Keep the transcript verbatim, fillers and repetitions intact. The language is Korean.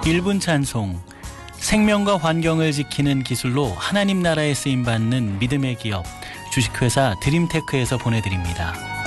일 분 찬송. 생명과 환경을 지키는 기술로 하나님 나라에 쓰임받는 믿음의 기업 주식회사 드림테크에서 보내드립니다.